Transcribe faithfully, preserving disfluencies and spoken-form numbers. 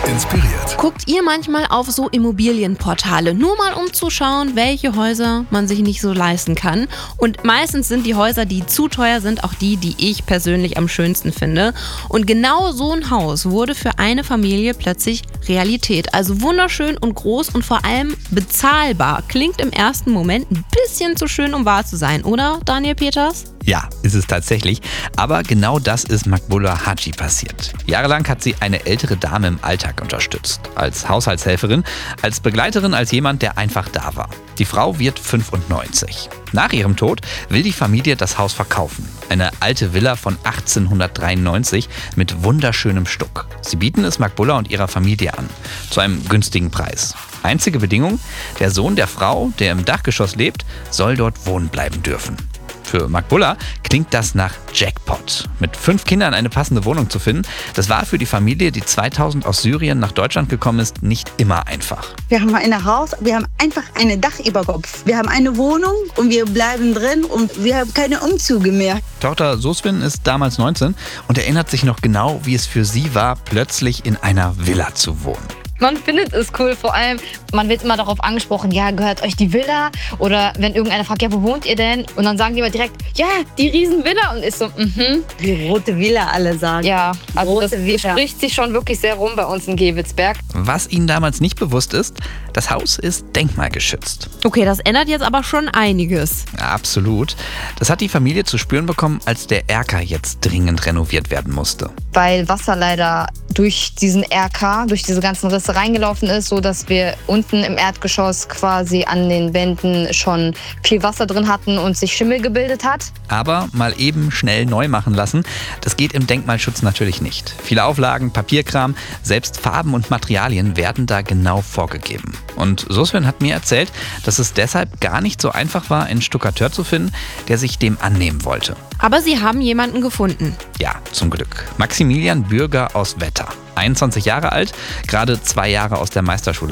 inspiriert. Guckt ihr manchmal auf so Immobilienportale, nur mal um zu schauen, welche Häuser man sich nicht so leisten kann? Und meistens sind die Häuser, die zu teuer sind, auch die, die ich persönlich am schönsten finde. Und genau so ein Haus wurde für eine Familie plötzlich Realität. Also wunderschön und groß und vor allem bezahlbar. Klingt im ersten Moment ein bisschen zu schön, um wahr zu sein, oder, Daniel Peters? Ja, ist es tatsächlich. Aber genau das ist Maqbula Haji passiert. Jahrelang hat sie eine ältere Dame im Alltag unterstützt. Als Haushaltshelferin, als Begleiterin, als jemand, der einfach da war. Die Frau wird fünfundneunzig. Nach ihrem Tod will die Familie das Haus verkaufen. Eine alte Villa von achtzehnhundertdreiundneunzig mit wunderschönem Stuck. Sie bieten es Maqbula und ihrer Familie an. Zu einem günstigen Preis. Einzige Bedingung: der Sohn der Frau, der im Dachgeschoss lebt, soll dort wohnen bleiben dürfen. Für Maqbula klingt das nach Jackpot. Mit fünf Kindern eine passende Wohnung zu finden, das war für die Familie, die zweitausend aus Syrien nach Deutschland gekommen ist, nicht immer einfach. Wir haben ein Haus, wir haben einfach ein Dach über Kopf. Wir haben eine Wohnung und wir bleiben drin und wir haben keine Umzüge mehr. Tochter Soswin ist damals neunzehn und erinnert sich noch genau, wie es für sie war, plötzlich in einer Villa zu wohnen. Man findet es cool, vor allem, man wird immer darauf angesprochen, ja, gehört euch die Villa? Oder wenn irgendeiner fragt, ja, wo wohnt ihr denn? Und dann sagen die immer direkt, ja, die Riesenvilla. Und ist so, mhm. Die rote Villa, alle sagen. Ja, also Rote das Villa. spricht sich schon wirklich sehr rum bei uns in Gewitzberg. Was ihnen damals nicht bewusst ist, das Haus ist denkmalgeschützt. Okay, das ändert jetzt aber schon einiges. Absolut. Das hat die Familie zu spüren bekommen, als der Erker jetzt dringend renoviert werden musste. Weil Wasser leider durch diesen Erker, durch diese ganzen Risse reingelaufen ist, so dass wir unten im Erdgeschoss quasi an den Wänden schon viel Wasser drin hatten und sich Schimmel gebildet hat. Aber mal eben schnell neu machen lassen, das geht im Denkmalschutz natürlich nicht. Viele Auflagen, Papierkram, selbst Farben und Materialien werden da genau vorgegeben. Und Soswin hat mir erzählt, dass es deshalb gar nicht so einfach war, einen Stuckateur zu finden, der sich dem annehmen wollte. Aber sie haben jemanden gefunden. Ja, zum Glück. Maximilian Bürger aus Wetter. einundzwanzig Jahre alt, gerade zwei Jahre aus der Meisterschule